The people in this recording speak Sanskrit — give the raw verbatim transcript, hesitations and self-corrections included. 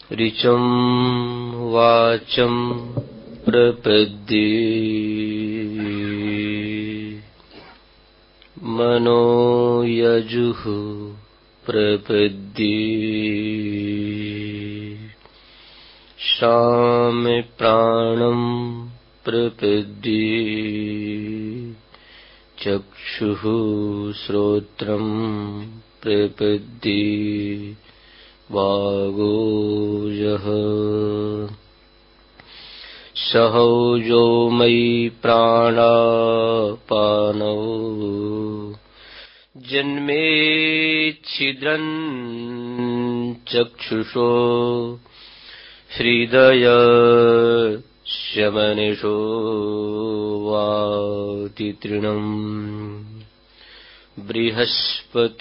ऋचं वाचं प्रपद्ये मनो यजुः प्रपद्ये शामे प्राणं प्रपद्ये चक्षुः श्रोत्रं प्रपद्ये वागोजः सहौजो मयि प्राणापानौ जन्मेच्छिद्रं चक्षुषो हृदय शमनिषो वाति तृणम् बृहस्पति